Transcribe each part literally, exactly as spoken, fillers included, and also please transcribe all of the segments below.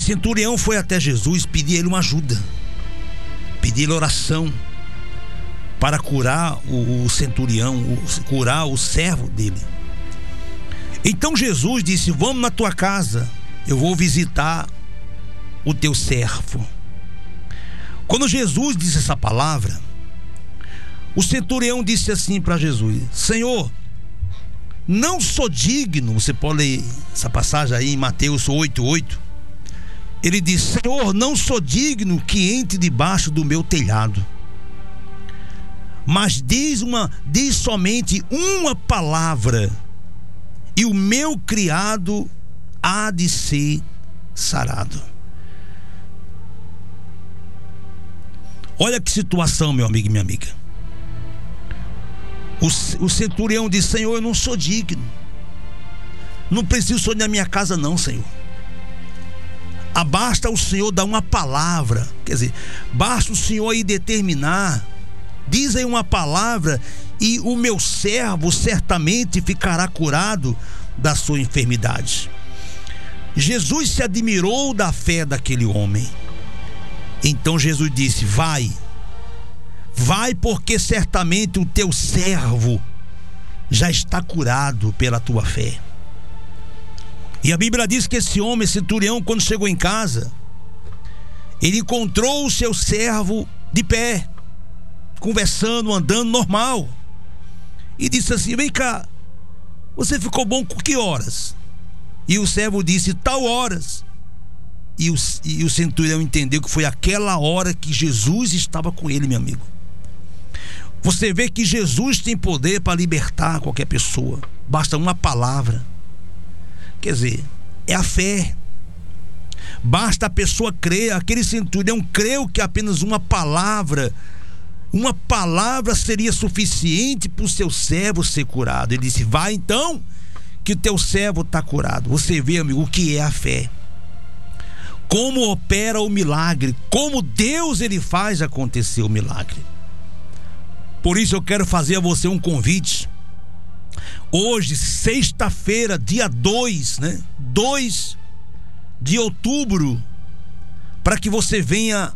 centurião foi até Jesus pedir a ele uma ajuda, pedir ele oração para curar o, o centurião, o, curar o servo dele. Então Jesus disse: vamos na tua casa, eu vou visitar o teu servo. Quando Jesus disse essa palavra, o centurião disse assim para Jesus: Senhor, não sou digno. Você pode ler essa passagem aí em Mateus oito, oito. Ele diz: Senhor, não sou digno que entre debaixo do meu telhado, mas diz, uma, diz somente uma palavra, e o meu criado há de ser sarado. Olha que situação, meu amigo e minha amiga. O, o centurião diz: Senhor, eu não sou digno, não preciso ir na minha casa não, Senhor. Ah, basta o Senhor dar uma palavra, quer dizer, basta o Senhor aí determinar, diz aí uma palavra e o meu servo certamente ficará curado da sua enfermidade. Jesus se admirou da fé daquele homem. Então Jesus disse: vai, vai, porque certamente o teu servo já está curado pela tua fé. E a Bíblia diz que esse homem, centurião, quando chegou em casa, ele encontrou o seu servo de pé, conversando, andando normal, e disse assim: vem cá, você ficou bom com que horas? E o servo disse: tal horas. E o, e o centurião entendeu que foi aquela hora que Jesus estava com ele, meu amigo. Você vê que Jesus tem poder para libertar qualquer pessoa, basta uma palavra. Quer dizer, é a fé. Basta a pessoa crer. Aquele centurião creu que apenas uma palavra, uma palavra seria suficiente para o seu servo ser curado. Ele disse: vai então, que o teu servo está curado. Você vê, amigo, o que é a fé, como opera o milagre, como Deus ele faz acontecer o milagre. Por isso eu quero fazer a você um convite. Hoje, sexta-feira, dia dois, né? dois de outubro, para que você venha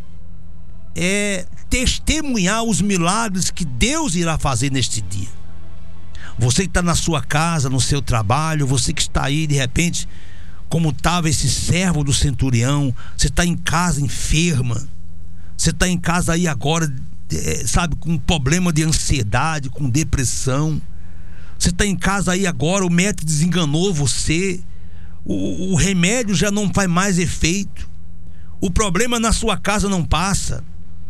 é, testemunhar os milagres que Deus irá fazer neste dia. Você que está na sua casa, no seu trabalho, você que está aí de repente, como estava esse servo do centurião, você está em casa enferma, você está em casa aí agora, é, sabe, com problema de ansiedade, com depressão. Você está em casa aí agora, o médico desenganou você, o, o remédio já não faz mais efeito, o problema na sua casa não passa.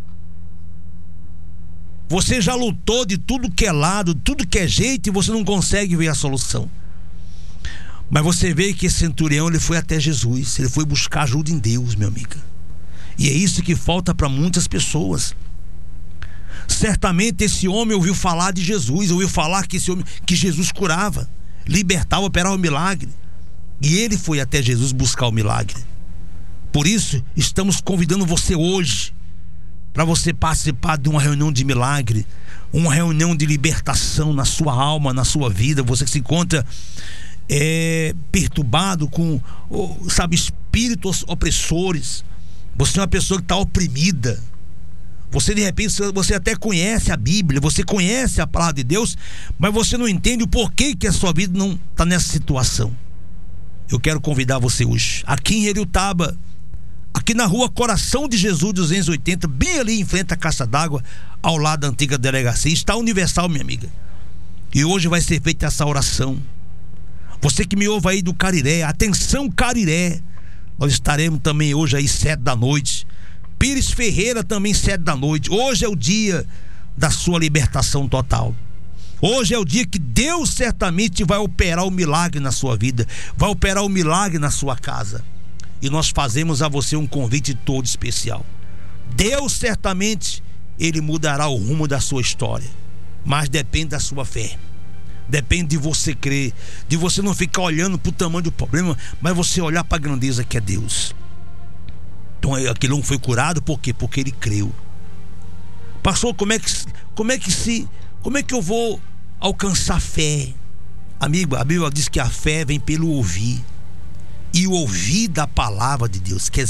Você já lutou de tudo que é lado, tudo que é jeito, e você não consegue ver a solução. Mas você vê que esse centurião, ele foi até Jesus, ele foi buscar ajuda em Deus, minha amiga. E é isso que falta para muitas pessoas. Certamente esse homem ouviu falar de Jesus, ouviu falar que esse homem, que Jesus curava, libertava, operava o milagre, e ele foi até Jesus buscar o milagre. Por isso estamos convidando você hoje para você participar de uma reunião de milagre, uma reunião de libertação na sua alma, na sua vida. Você que se encontra é, perturbado com, sabe, espíritos opressores, você é uma pessoa que está oprimida. Você de repente, você até conhece a Bíblia, você conhece a palavra de Deus, mas você não entende o porquê que a sua vida não está nessa situação. Eu quero convidar você hoje, aqui em Heriotaba, aqui na rua Coração de Jesus duzentos e oitenta, bem ali em frente à Caixa d'Água, ao lado da antiga delegacia, está a Universal, minha amiga. E hoje vai ser feita essa oração. Você que me ouve aí do Cariré, atenção Cariré, nós estaremos também hoje aí sete da noite. Pires Ferreira também sete da noite. Hoje é o dia da sua libertação total. Hoje é o dia que Deus certamente vai operar o milagre na sua vida, vai operar o milagre na sua casa. E nós fazemos a você um convite todo especial. Deus certamente, ele mudará o rumo da sua história, mas depende da sua fé, depende de você crer, de você não ficar olhando para o tamanho do problema, mas você olhar para a grandeza que é Deus. Então aquele homem foi curado, por quê? Porque ele creu. Pastor, como é que, como é que se, como é que eu vou alcançar fé? Amigo, a Bíblia diz que a fé vem pelo ouvir, e o ouvir da palavra de Deus. Quer